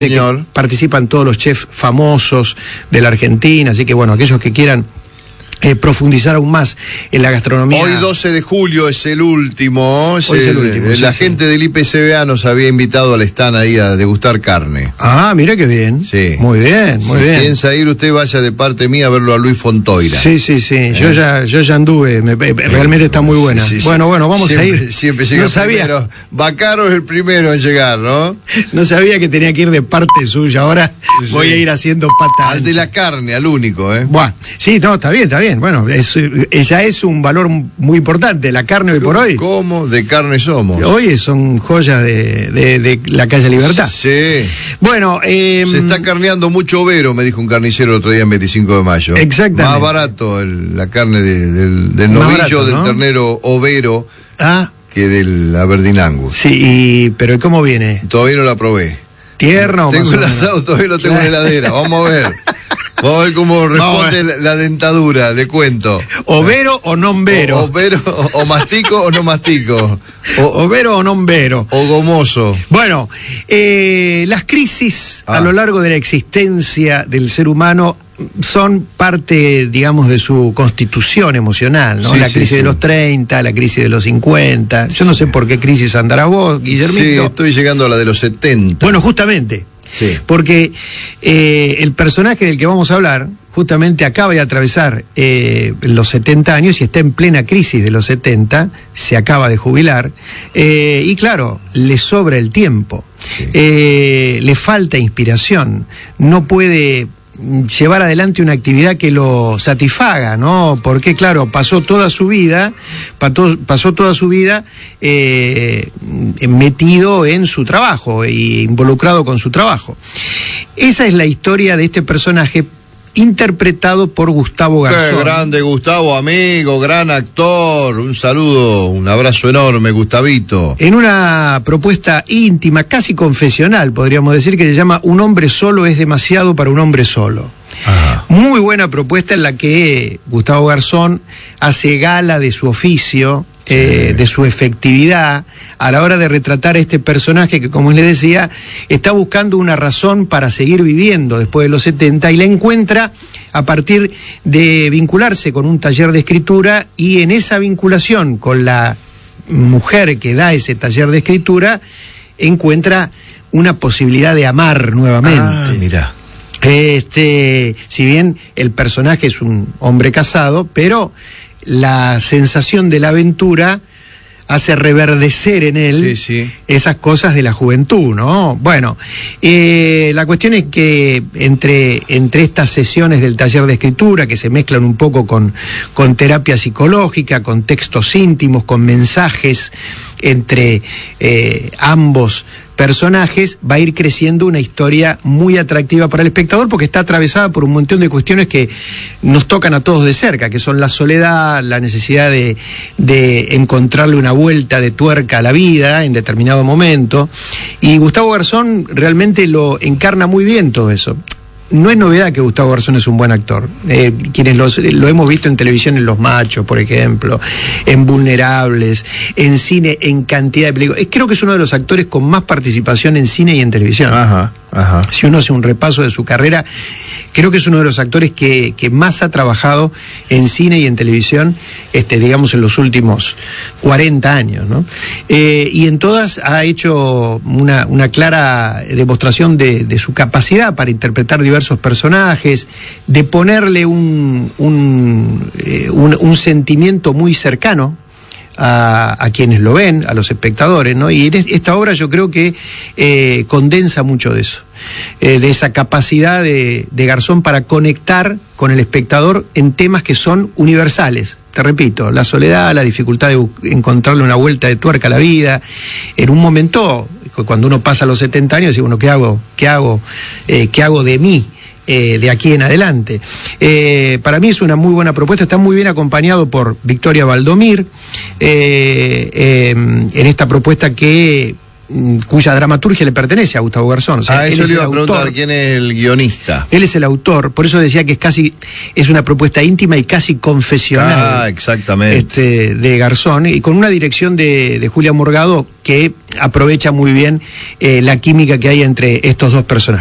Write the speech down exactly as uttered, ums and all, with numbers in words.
Señor. Participan todos los chefs famosos de la Argentina, así que bueno, aquellos que quieran eh, profundizar aún más en la gastronomía. Hoy doce de julio es el último. Es Hoy el, es el último, el, sí, la sí. gente del I P C B A nos había invitado al stand ahí a degustar carne. Ah, mira qué bien. Sí. Muy bien, muy si bien. piensa ir, usted vaya de parte mía a verlo a Luis Fontoira. Sí, sí, sí. ¿Eh? Yo ya, yo ya anduve. Me, me, realmente está muy buena. Sí, sí, bueno, sí. bueno, vamos siempre, a ir. Siempre llega no sabía. primero. Bacaro es el primero en llegar, ¿no? No sabía que tenía que ir de parte suya. Ahora sí. Voy a ir haciendo pata Al ancha. de la carne, al único, ¿eh? Bueno, sí, no, está bien, está bien. Bueno, es, ya es un valor muy importante. La carne hoy por hoy. ¿Cómo? De carne somos. Hoy son joyas de, de, de la calle Libertad. Sí. Bueno, eh, se está carneando mucho overo, me dijo un carnicero el otro día en veinticinco de mayo. Exactamente. Más barato el, la carne de, del, del novillo, barato, ¿no? Del ternero overo, ah. que del Aberdeen Angus. Sí, y, pero ¿cómo viene? Todavía no la probé. ¿Tierno? Tengo el asado, todavía lo tengo en la heladera. Vamos a ver. Vamos a ver cómo responde la, la dentadura, le cuento. ¿Overo o nombero? O, overo, o mastico o no mastico. O, ¿Overo o nombero? O gomoso. Bueno, eh, las crisis ah. a lo largo de la existencia del ser humano son parte, digamos, de su constitución emocional, ¿no? Sí, la crisis sí, sí. de los treinta, la crisis de los cincuenta. Yo sí. no sé por qué crisis andará vos, Guillermito. Sí, estoy llegando a la de los setenta. Bueno, justamente. Sí. Porque eh, el personaje del que vamos a hablar justamente acaba de atravesar eh, los setenta años y está en plena crisis de los setenta, se acaba de jubilar, eh, y claro, le sobra el tiempo, sí. eh, le falta inspiración, no puede llevar adelante una actividad que lo satisfaga, ¿no? Porque claro, pasó toda su vida, pasó, pasó toda su vida eh, metido en su trabajo e involucrado con su trabajo. Esa es la historia de este personaje interpretado por Gustavo Garzón. Qué grande Gustavo, amigo, gran actor, un saludo, un abrazo enorme, Gustavito. En una propuesta íntima, casi confesional, podríamos decir, que se llama Un hombre solo es demasiado para un hombre solo. Ajá. Muy buena propuesta en la que Gustavo Garzón hace gala de su oficio, sí. eh, de su efectividad, a la hora de retratar a este personaje que, como les decía, está buscando una razón para seguir viviendo después de los setenta y la encuentra a partir de vincularse con un taller de escritura, y en esa vinculación con la mujer que da ese taller de escritura encuentra una posibilidad de amar nuevamente. Ah, mirá. Este, si bien el personaje es un hombre casado, pero la sensación de la aventura hace reverdecer en él sí, sí. esas cosas de la juventud, ¿no? Bueno, eh, la cuestión es que entre, entre estas sesiones del taller de escritura, que se mezclan un poco con, con terapia psicológica, con textos íntimos, con mensajes entre eh, ambos personajes, va a ir creciendo una historia muy atractiva para el espectador, porque está atravesada por un montón de cuestiones que nos tocan a todos de cerca, que son la soledad, la necesidad de, de encontrarle una vuelta de tuerca a la vida en determinado momento, y Gustavo Garzón realmente lo encarna muy bien todo eso. No es novedad que Gustavo Garzón es un buen actor. Eh, quienes los, lo hemos visto en televisión en Los Machos, por ejemplo, en Vulnerables, en cine, en cantidad de películas. Creo que es uno de los actores con más participación en cine y en televisión. Ajá, ajá. Si uno hace un repaso de su carrera, creo que es uno de los actores que, que más ha trabajado en cine y en televisión, este, digamos, en los últimos cuarenta años, ¿no? Eh, y en todas ha hecho una, una clara demostración de, de su capacidad para interpretar diversos personajes, de ponerle un, un, eh, un, un sentimiento muy cercano A, a quienes lo ven, a los espectadores, ¿no? Y esta obra yo creo que eh, condensa mucho de eso, eh, de esa capacidad de, de Garzón para conectar con el espectador en temas que son universales. Te repito, la soledad, la dificultad de encontrarle una vuelta de tuerca a la vida, en un momento, cuando uno pasa los setenta años, dice, bueno, ¿qué hago? ¿Qué hago? Eh, ¿Qué hago de mí? Eh, de aquí en adelante. Eh, para mí es una muy buena propuesta, está muy bien acompañado por Victoria Valdomir, eh, eh, en esta propuesta que cuya dramaturgia le pertenece a Gustavo Garzón. O sea, ah, eso él le es iba el a preguntar, autor. ¿quién es el guionista? Él es el autor, por eso decía que es casi, es una propuesta íntima y casi confesional. Ah, exactamente. Este, de Garzón, y con una dirección de, de Julia Morgado que aprovecha muy bien eh, la química que hay entre estos dos personajes.